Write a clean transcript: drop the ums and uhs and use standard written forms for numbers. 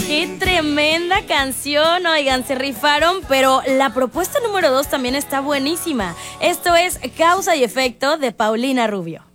Qué tremenda canción, oigan, se rifaron, pero la propuesta número 2 también está buenísima. Esto es Causa y Efecto de Paulina Rubio.